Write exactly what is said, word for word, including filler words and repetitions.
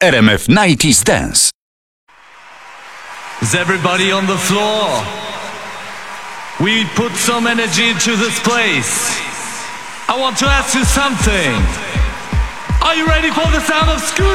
R M F nineties Dance. Is everybody on the floor? We put some energy into this place. I want to ask you something. Are you ready for the sound of Scooter?